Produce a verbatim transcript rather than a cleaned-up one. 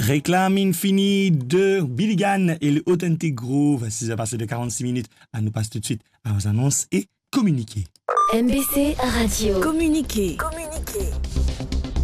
Réclame Infini de Billy Gunn et le Authentic Groove. six heures passées de quarante-six minutes. À nous passe tout de suite aux annonces et communiquer. M B C Radio. Communiquer. Communiquer.